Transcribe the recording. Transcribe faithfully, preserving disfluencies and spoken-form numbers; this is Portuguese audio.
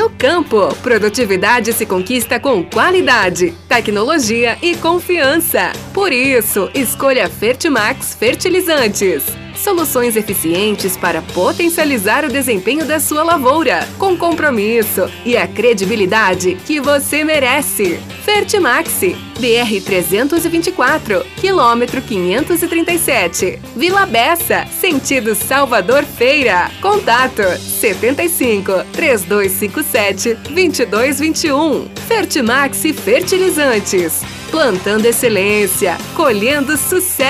No campo, produtividade se conquista com qualidade, tecnologia e confiança. Por isso, escolha Fertimax Fertilizantes. Soluções eficientes para potencializar o desempenho da sua lavoura, com compromisso e a credibilidade que você merece. Fertimax, B R trezentos e vinte e quatro, quilômetro quinhentos e trinta e sete, Vila Bessa, sentido Salvador Feira. Contato setenta e cinco, três dois cinco sete, dois dois dois um. Fertimax Fertilizantes, plantando excelência, colhendo sucesso.